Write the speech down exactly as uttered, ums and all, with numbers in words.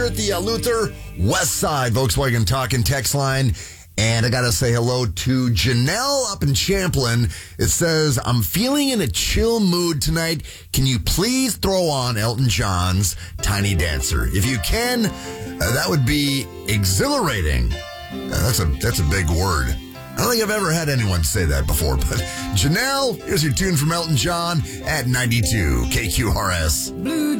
here at the uh, Luther West Side Volkswagen Talking text line. And I got to say hello to Janelle up in Champlin. It says, I'm feeling in a chill mood tonight. Can you please throw on Elton John's Tiny Dancer? If you can, uh, that would be exhilarating. Uh, that's a that's a big word. I don't think I've ever had anyone say that before. But Janelle, here's your tune from Elton John at ninety-two K Q R S. Blue